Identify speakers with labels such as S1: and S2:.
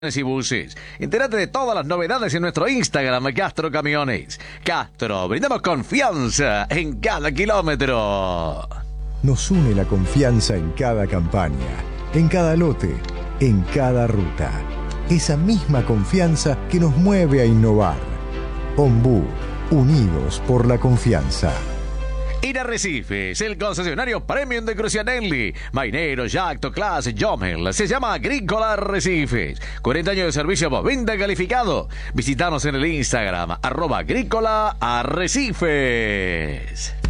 S1: Y buses. Entérate de todas las novedades en nuestro Instagram, Castro Camiones. Castro, brindamos confianza en cada kilómetro.
S2: Nos une la confianza en cada campaña, en cada lote, en cada ruta. Esa misma confianza que nos mueve a innovar. Ombú, unidos por la confianza.
S1: Ir a Arrecifes, el concesionario premium de Crucianelli, Mainero, Jacto, Class, Jomel. Se llama Agrícola Arrecifes. 40 años de servicio postventa calificado. Visítanos en el Instagram, @Agrícola Arrecifes.